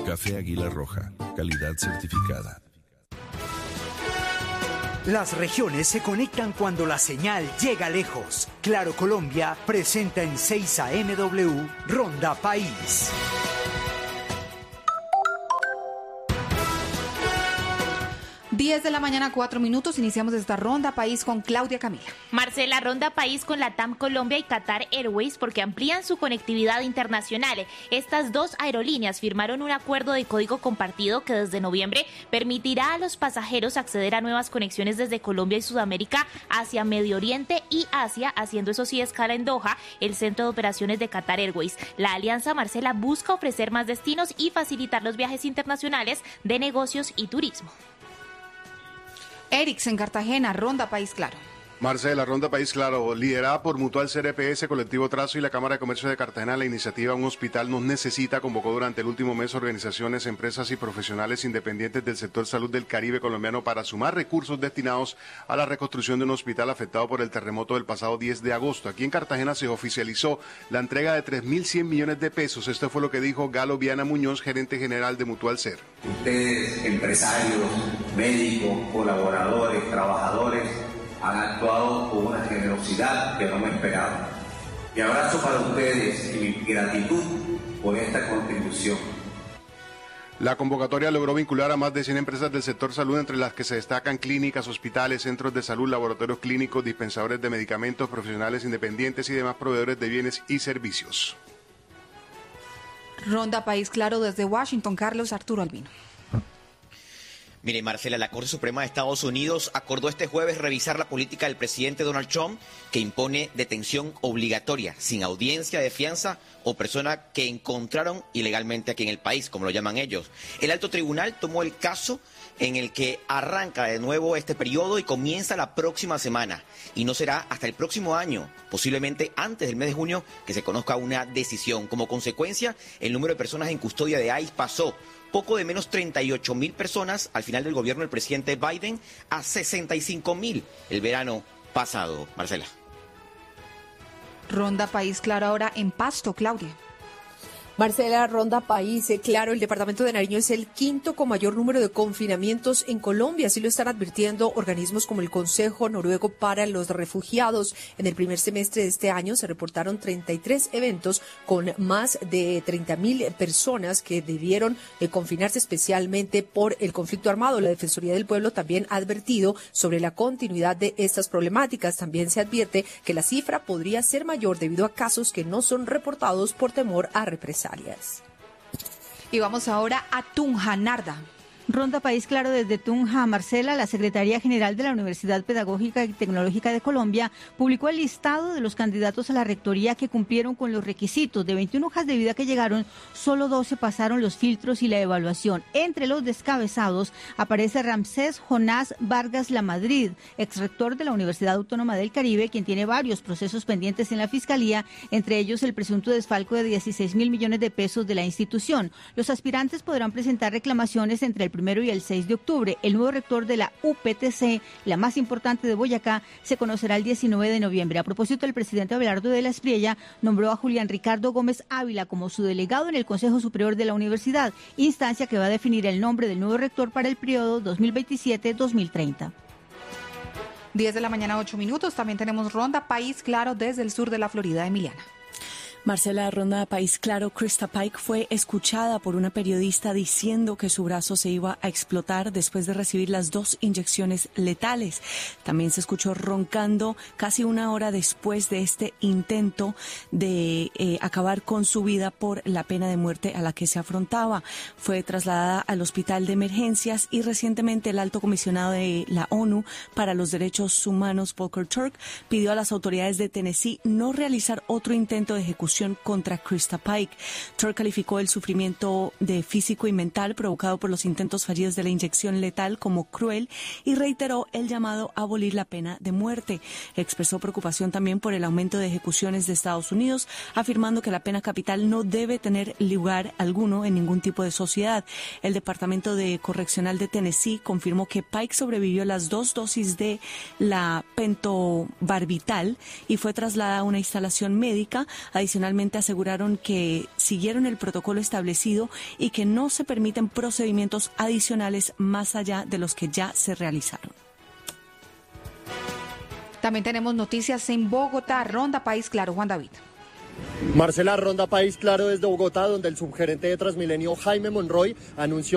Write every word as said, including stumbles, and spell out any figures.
Café Águila Roja, calidad certificada. Las regiones se conectan cuando la señal llega lejos. Claro Colombia presenta en seis A M W Ronda País. diez de la mañana, cuatro minutos. Iniciamos esta Ronda País con Claudia Camila. Marcela, Ronda País con la T A M Colombia y Qatar Airways porque amplían su conectividad internacional. Estas dos aerolíneas firmaron un acuerdo de código compartido que desde noviembre permitirá a los pasajeros acceder a nuevas conexiones desde Colombia y Sudamérica hacia Medio Oriente y Asia, haciendo eso sí escala en Doha, el centro de operaciones de Qatar Airways. La alianza, Marcela, busca ofrecer más destinos y facilitar los viajes internacionales de negocios y turismo. Erix en Cartagena, Ronda País Claro. Marcela, Ronda País Claro, liderada por Mutual C R P S, Colectivo Trazo y la Cámara de Comercio de Cartagena, la iniciativa Un Hospital Nos Necesita convocó durante el último mes organizaciones, empresas y profesionales independientes del sector salud del Caribe colombiano para sumar recursos destinados a la reconstrucción de un hospital afectado por el terremoto del pasado diez de agosto. Aquí en Cartagena se oficializó la entrega de tres mil cien millones de pesos. Esto fue lo que dijo Galo Viana Muñoz, gerente general de Mutual C E R. Ustedes, empresarios, médicos, colaboradores, trabajadores, han actuado con una generosidad que no me esperaba. Mi abrazo para ustedes y mi gratitud por esta contribución. La convocatoria logró vincular a más de cien empresas del sector salud, entre las que se destacan clínicas, hospitales, centros de salud, laboratorios clínicos, dispensadores de medicamentos, profesionales independientes y demás proveedores de bienes y servicios. Ronda País Claro desde Washington, Carlos Arturo Albino. Mire, Marcela, la Corte Suprema de Estados Unidos acordó este jueves revisar la política del presidente Donald Trump que impone detención obligatoria, sin audiencia de fianza o persona que encontraron ilegalmente aquí en el país, como lo llaman ellos. El alto tribunal tomó el caso en el que arranca de nuevo este periodo y comienza la próxima semana. Y no será hasta el próximo año, posiblemente antes del mes de junio, que se conozca una decisión. Como consecuencia, el número de personas en custodia de I C E pasó poco de menos treinta y ocho mil personas al final del gobierno del presidente Biden a sesenta y cinco mil el verano pasado. Marcela. Ronda País Claro ahora en Pasto, Claudia. Marcela, Ronda País, eh, claro, el departamento de Nariño es el quinto con mayor número de confinamientos en Colombia, así lo están advirtiendo organismos como el Consejo Noruego para los Refugiados. En el primer semestre de este año se reportaron treinta y tres eventos con más de treinta mil personas que debieron eh, confinarse especialmente por el conflicto armado. La Defensoría del Pueblo también ha advertido sobre la continuidad de estas problemáticas. También se advierte que la cifra podría ser mayor debido a casos que no son reportados por temor a represalias. Y vamos ahora a Tunja, Narda. Ronda País Claro desde Tunja. Marcela, la Secretaría General de la Universidad Pedagógica y Tecnológica de Colombia publicó el listado de los candidatos a la rectoría que cumplieron con los requisitos. De veintiuna hojas de vida que llegaron, solo doce pasaron los filtros y la evaluación. Entre los descabezados aparece Ramsés Jonás Vargas Lamadrid, exrector de la Universidad Autónoma del Caribe, quien tiene varios procesos pendientes en la Fiscalía, entre ellos el presunto desfalco de dieciséis mil millones de pesos de la institución. Los aspirantes podrán presentar reclamaciones entre el primero y el seis de octubre. El nuevo rector de la U P T C, la más importante de Boyacá, se conocerá el diecinueve de noviembre. A propósito, el presidente Abelardo de la Espriella nombró a Julián Ricardo Gómez Ávila como su delegado en el Consejo Superior de la Universidad, instancia que va a definir el nombre del nuevo rector para el periodo dos mil veintisiete a dos mil treinta. diez de la mañana, ocho minutos. También tenemos Ronda País Claro desde el sur de la Florida, Emiliana. Marcela, Ronda País Claro, Krista Pike fue escuchada por una periodista diciendo que su brazo se iba a explotar después de recibir las dos inyecciones letales. También se escuchó roncando casi una hora después de este intento de eh, acabar con su vida por la pena de muerte a la que se afrontaba. Fue trasladada al hospital de emergencias y recientemente el alto comisionado de la ONU para los Derechos Humanos, Volker Turk, pidió a las autoridades de Tennessee no realizar otro intento de ejecución contra Krista Pike. Turk calificó el sufrimiento de físico y mental provocado por los intentos fallidos de la inyección letal como cruel y reiteró el llamado a abolir la pena de muerte. Expresó preocupación también por el aumento de ejecuciones de Estados Unidos, afirmando que la pena capital no debe tener lugar alguno en ningún tipo de sociedad. El Departamento de Correccional de Tennessee confirmó que Pike sobrevivió las dos dosis de la pentobarbital y fue trasladada a una instalación médica. Adicionalmente, Adicionalmente aseguraron que siguieron el protocolo establecido y que no se permiten procedimientos adicionales más allá de los que ya se realizaron. También tenemos noticias en Bogotá, Ronda País Claro, Juan David. Marcela, Ronda País Claro desde Bogotá, donde el subgerente de Transmilenio, Jaime Monroy, anunció